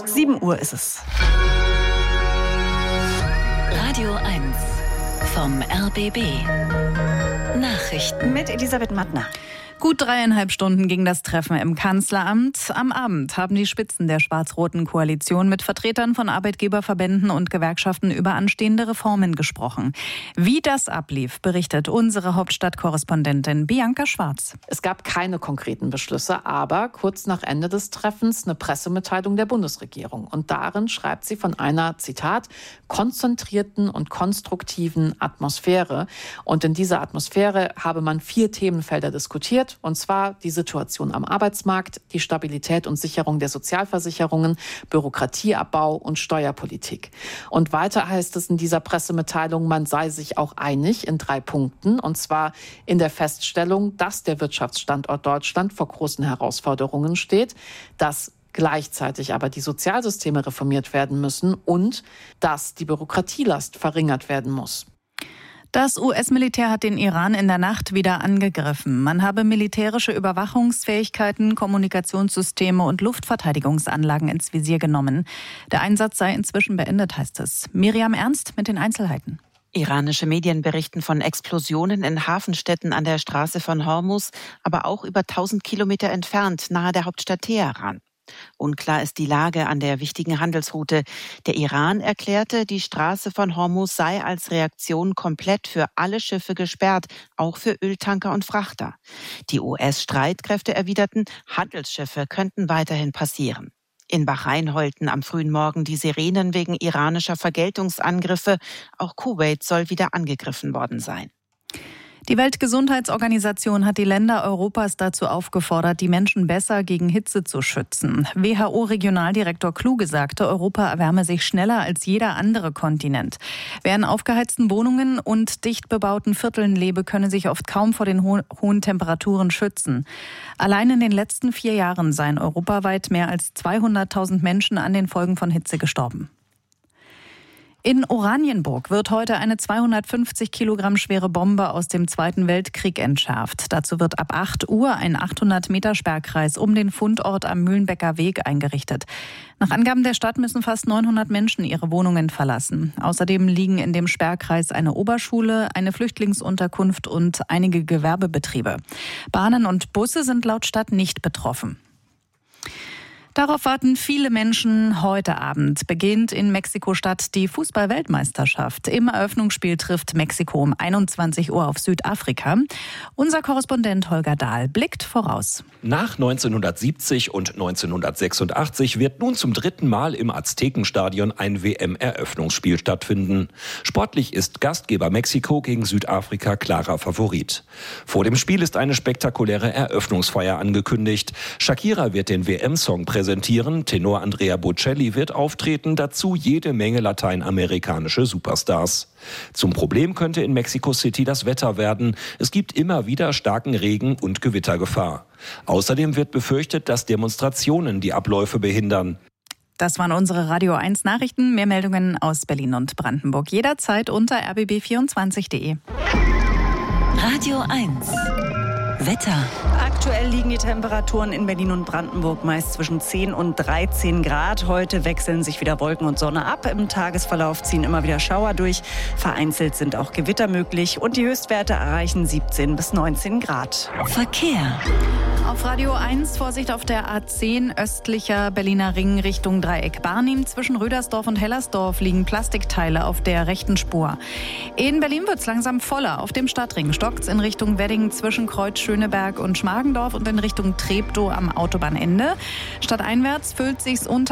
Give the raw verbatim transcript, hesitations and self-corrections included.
sieben Uhr ist es. Radio eins vom R B B. Nachrichten mit Elisabeth Mattner. Gut dreieinhalb Stunden ging das Treffen im Kanzleramt. Am Abend haben die Spitzen der schwarz-roten Koalition mit Vertretern von Arbeitgeberverbänden und Gewerkschaften über anstehende Reformen gesprochen. Wie das ablief, berichtet unsere Hauptstadtkorrespondentin Bianca Schwarz. Es gab keine konkreten Beschlüsse, aber kurz nach Ende des Treffens eine Pressemitteilung der Bundesregierung. Und darin schreibt sie von einer, Zitat, konzentrierten und konstruktiven Atmosphäre. Und in dieser Atmosphäre habe man vier Themenfelder diskutiert. Und zwar die Situation am Arbeitsmarkt, die Stabilität und Sicherung der Sozialversicherungen, Bürokratieabbau und Steuerpolitik. Und weiter heißt es in dieser Pressemitteilung, man sei sich auch einig in drei Punkten. Und zwar in der Feststellung, dass der Wirtschaftsstandort Deutschland vor großen Herausforderungen steht, dass gleichzeitig aber die Sozialsysteme reformiert werden müssen und dass die Bürokratielast verringert werden muss. Das U S-Militär hat den Iran in der Nacht wieder angegriffen. Man habe militärische Überwachungsfähigkeiten, Kommunikationssysteme und Luftverteidigungsanlagen ins Visier genommen. Der Einsatz sei inzwischen beendet, heißt es. Miriam Ernst mit den Einzelheiten. Iranische Medien berichten von Explosionen in Hafenstädten an der Straße von Hormuz, aber auch über tausend Kilometer entfernt, nahe der Hauptstadt Teheran. Unklar ist die Lage an der wichtigen Handelsroute. Der Iran erklärte, die Straße von Hormuz sei als Reaktion komplett für alle Schiffe gesperrt, auch für Öltanker und Frachter. Die U S-Streitkräfte erwiderten, Handelsschiffe könnten weiterhin passieren. In Bahrain heulten am frühen Morgen die Sirenen wegen iranischer Vergeltungsangriffe. Auch Kuwait soll wieder angegriffen worden sein. Die Weltgesundheitsorganisation hat die Länder Europas dazu aufgefordert, die Menschen besser gegen Hitze zu schützen. W H O-Regionaldirektor Kluge sagte, Europa erwärme sich schneller als jeder andere Kontinent. Wer in aufgeheizten Wohnungen und dicht bebauten Vierteln lebe, könne sich oft kaum vor den ho- hohen Temperaturen schützen. Allein in den letzten vier Jahren seien europaweit mehr als zweihunderttausend Menschen an den Folgen von Hitze gestorben. In Oranienburg wird heute eine zweihundertfünfzig Kilogramm schwere Bombe aus dem Zweiten Weltkrieg entschärft. Dazu wird ab acht Uhr ein achthundert Meter Sperrkreis um den Fundort am Mühlenbecker Weg eingerichtet. Nach Angaben der Stadt müssen fast neunhundert Menschen ihre Wohnungen verlassen. Außerdem liegen in dem Sperrkreis eine Oberschule, eine Flüchtlingsunterkunft und einige Gewerbebetriebe. Bahnen und Busse sind laut Stadt nicht betroffen. Darauf warten viele Menschen. Heute Abend beginnt in Mexiko-Stadt die Fußball-Weltmeisterschaft. Im Eröffnungsspiel trifft Mexiko um einundzwanzig Uhr auf Südafrika. Unser Korrespondent Holger Dahl blickt voraus. Nach neunzehnhundertsiebzig und neunzehnhundertsechsundachtzig wird nun zum dritten Mal im Aztekenstadion ein W M-Eröffnungsspiel stattfinden. Sportlich ist Gastgeber Mexiko gegen Südafrika klarer Favorit. Vor dem Spiel ist eine spektakuläre Eröffnungsfeier angekündigt. Shakira wird den W M-Song präsentieren. präsentieren. Tenor Andrea Bocelli wird auftreten, dazu jede Menge lateinamerikanische Superstars. Zum Problem könnte in Mexico City das Wetter werden. Es gibt immer wieder starken Regen und Gewittergefahr. Außerdem wird befürchtet, dass Demonstrationen die Abläufe behindern. Das waren unsere Radio eins Nachrichten. Mehr Meldungen aus Berlin und Brandenburg jederzeit unter r b b vierundzwanzig punkt de. Radio eins Wetter. Aktuell liegen die Temperaturen in Berlin und Brandenburg meist zwischen zehn und dreizehn Grad. Heute wechseln sich wieder Wolken und Sonne ab. Im Tagesverlauf ziehen immer wieder Schauer durch. Vereinzelt sind auch Gewitter möglich und die Höchstwerte erreichen siebzehn bis neunzehn Grad. Verkehr. Auf Radio eins Vorsicht auf der A zehn östlicher Berliner Ring Richtung Dreieck Barnim. Zwischen Rödersdorf und Hellersdorf liegen Plastikteile auf der rechten Spur. In Berlin wird es langsam voller. Auf dem Stadtring stockt's in Richtung Wedding zwischen Kreuz Schöneberg und Schmargendorf und in Richtung Treptow am Autobahnende. Stadteinwärts füllt sich's unter